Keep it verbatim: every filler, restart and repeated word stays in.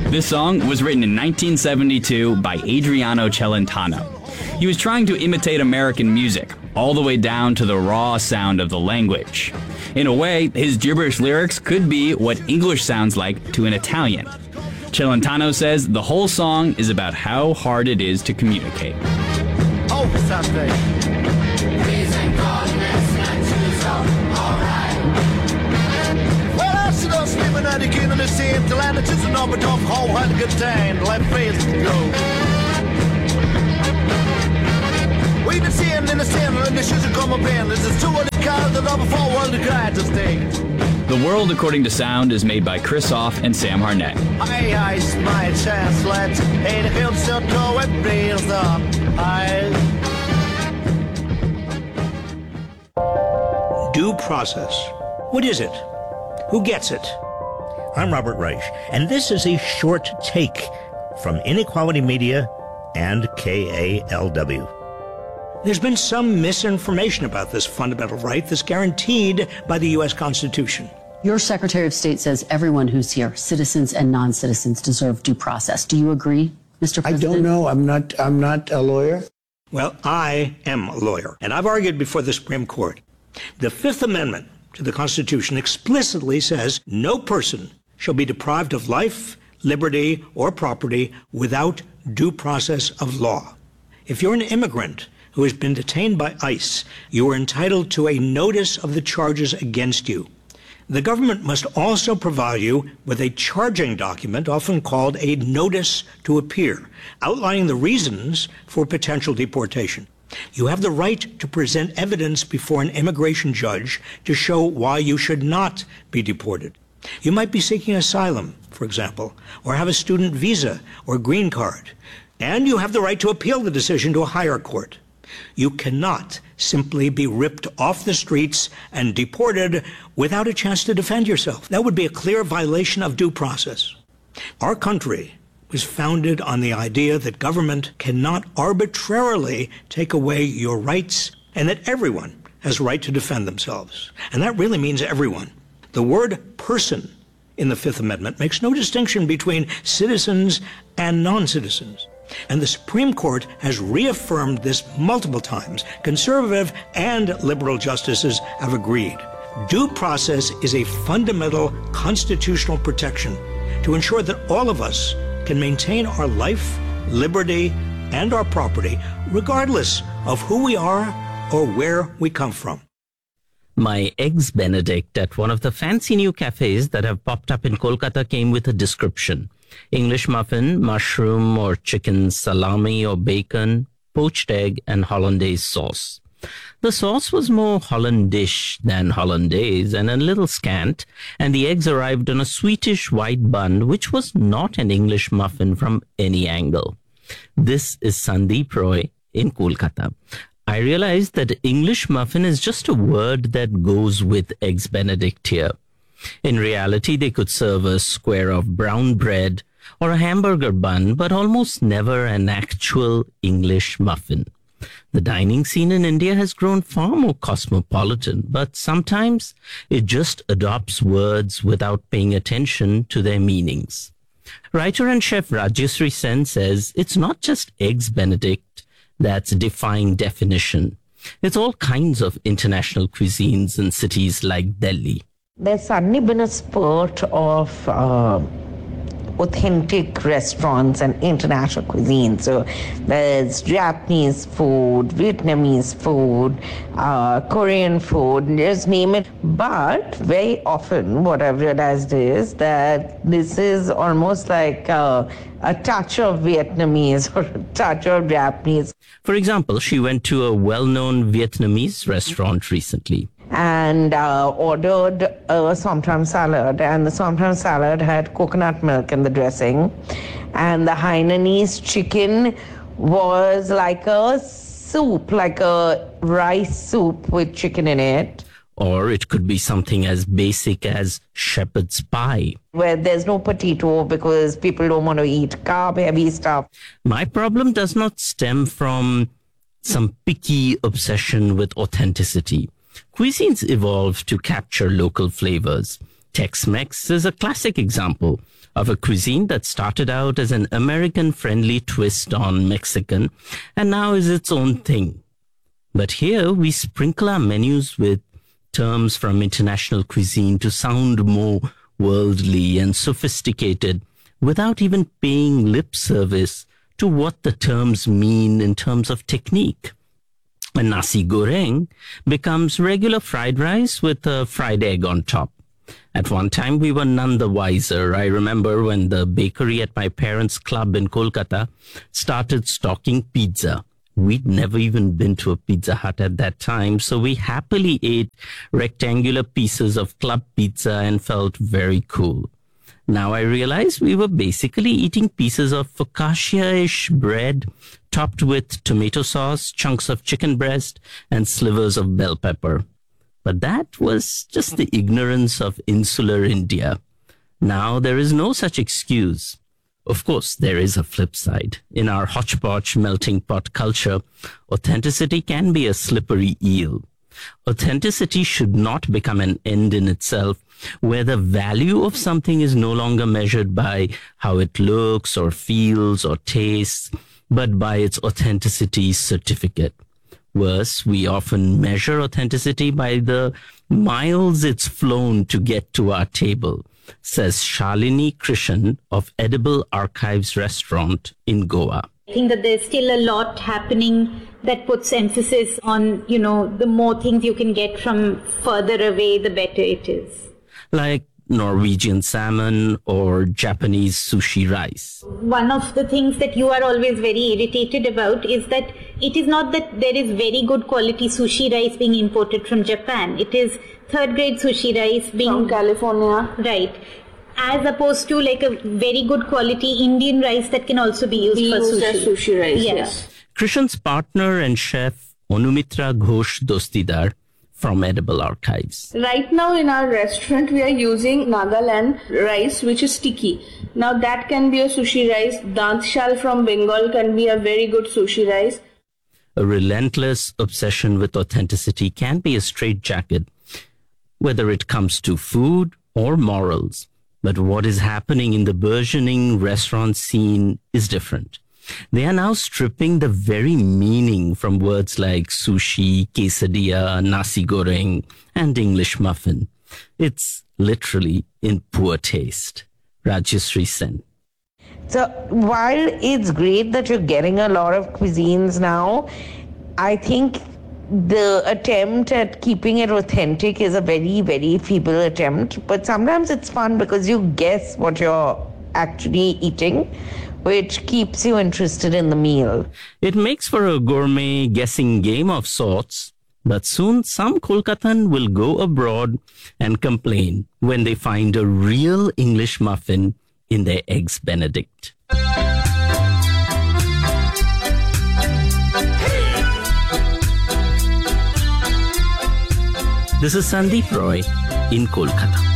This song was written in nineteen seventy-two by Adriano Celentano. He was trying to imitate American music, all the way down to the raw sound of the language. In a way, his gibberish lyrics could be what English sounds like to an Italian. Celentano says the whole song is about how hard it is to communicate. Oh, Saturday. Well, I should have sleeping at the king of the same till I just an over top hole had a good time. Let face go. We've been seeing in the center and the shoes are come up in. This is two of the cars that over four world the guy to stay. The World According to Sound is made by Chris Off and Sam Harnett. Aye, aye, my chance, let's hey, the film still go and breathes up. Aye. Due process. What is it? Who gets it? I'm Robert Reich, and this is a short take from Inequality Media and K A L W. There's been some misinformation about this fundamental right that's guaranteed by the U S Constitution. Your Secretary of State says everyone who's here, citizens and non-citizens, deserve due process. Do you agree, Mister President? I don't know. I'm not, I'm not a lawyer. Well, I am a lawyer, and I've argued before the Supreme Court. The Fifth Amendment to the Constitution explicitly says no person shall be deprived of life, liberty, or property without due process of law. If you're an immigrant who has been detained by ICE, you are entitled to a notice of the charges against you. The government must also provide you with a charging document, often called a notice to appear, outlining the reasons for potential deportation. You have the right to present evidence before an immigration judge to show why you should not be deported. You might be seeking asylum, for example, or have a student visa or green card, and you have the right to appeal the decision to a higher court. You cannot simply be ripped off the streets and deported without a chance to defend yourself. That would be a clear violation of due process. Our country was founded on the idea that government cannot arbitrarily take away your rights and that everyone has a right to defend themselves. And that really means everyone. The word person in the Fifth Amendment makes no distinction between citizens and non-citizens. And the Supreme Court has reaffirmed this multiple times. Conservative and liberal justices have agreed. Due process is a fundamental constitutional protection to ensure that all of us can maintain our life, liberty, and our property, regardless of who we are or where we come from. My Eggs Benedict at one of the fancy new cafes that have popped up in Kolkata came with a description. English muffin, mushroom or chicken, salami or bacon, poached egg, and hollandaise sauce. The sauce was more Hollandish than hollandaise and a little scant, and the eggs arrived on a sweetish white bun, which was not an English muffin from any angle. This is Sandeep Roy in Kolkata. I realized that English muffin is just a word that goes with Eggs Benedict here. In reality, they could serve a square of brown bread or a hamburger bun, but almost never an actual English muffin. The dining scene in India has grown far more cosmopolitan, but sometimes it just adopts words without paying attention to their meanings. Writer and chef Rajyasree Sen says it's not just Eggs Benedict that's defying definition. It's all kinds of international cuisines in cities like Delhi. There's suddenly been a spurt of uh, authentic restaurants and international cuisine. So there's Japanese food, Vietnamese food, uh, Korean food, just name it. But very often what I've realized is that this is almost like uh, a touch of Vietnamese or a touch of Japanese. For example, she went to a well-known Vietnamese restaurant recently. And uh, ordered a Somtam salad, and the Somtam salad had coconut milk in the dressing, and the Hainanese chicken was like a soup, like a rice soup with chicken in it. Or it could be something as basic as shepherd's pie, where there's no potato because people don't want to eat carb-heavy stuff. My problem does not stem from some picky obsession with authenticity. Cuisines evolve to capture local flavors. Tex-Mex is a classic example of a cuisine that started out as an American-friendly twist on Mexican and now is its own thing. But here we sprinkle our menus with terms from international cuisine to sound more worldly and sophisticated without even paying lip service to what the terms mean in terms of technique. A nasi goreng becomes regular fried rice with a fried egg on top. At one time, we were none the wiser. I remember when the bakery at my parents' club in Kolkata started stocking pizza. We'd never even been to a Pizza Hut at that time, so we happily ate rectangular pieces of club pizza and felt very cool. Now I realize we were basically eating pieces of focaccia-ish bread topped with tomato sauce, chunks of chicken breast, and slivers of bell pepper. But that was just the ignorance of insular India. Now there is no such excuse. Of course, there is a flip side. In our hodgepodge melting pot culture, authenticity can be a slippery eel. Authenticity should not become an end in itself, where the value of something is no longer measured by how it looks or feels or tastes, but by its authenticity certificate. Worse, we often measure authenticity by the miles it's flown to get to our table, says Shalini Krishan of Edible Archives Restaurant in Goa. I think that there's still a lot happening that puts emphasis on, you know, the more things you can get from further away, the better it is. Like Norwegian salmon or Japanese sushi rice. One of the things that you are always very irritated about is that it is not that there is very good quality sushi rice being imported from Japan. It is third grade sushi rice being... From California. Right. As opposed to like a very good quality Indian rice that can also be used be for used sushi. As sushi rice, yeah. yes. Krishan's partner and chef Anumitra Ghosh Dostidar from Edible Archives. Right now in our restaurant we are using Nagaland rice, which is sticky. Now that can be a sushi rice. Dantshal from Bengal can be a very good sushi rice. A relentless obsession with authenticity can be a straitjacket, whether it comes to food or morals. But what is happening in the burgeoning restaurant scene is different. They are now stripping the very meaning from words like sushi, quesadilla, nasi goreng, and English muffin. It's literally in poor taste. Rajyasree Sen. So while it's great that you're getting a lot of cuisines now, I think the attempt at keeping it authentic is a very, very feeble attempt. But sometimes it's fun because you guess what you're actually eating, which keeps you interested in the meal. It makes for a gourmet guessing game of sorts, but soon some Kolkatan will go abroad and complain when they find a real English muffin in their Eggs Benedict. This is Sandeep Roy in Kolkata.